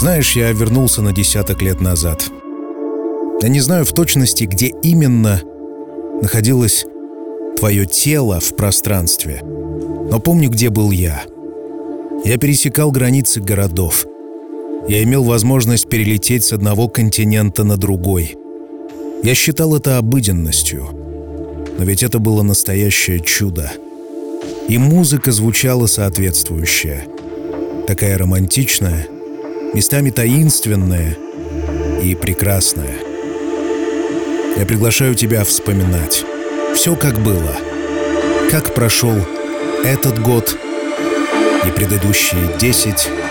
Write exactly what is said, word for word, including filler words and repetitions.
Знаешь, я вернулся на десяток лет назад. Я не знаю в точности, где именно находилось твое тело в пространстве, но помню, где был я. Я пересекал границы городов. Я имел возможность перелететь с одного континента на другой. Я считал это обыденностью, но ведь это было настоящее чудо. И музыка звучала соответствующая, такая романтичная, местами таинственная и прекрасная. Я приглашаю тебя вспоминать все, как было, как прошел этот год и предыдущие десять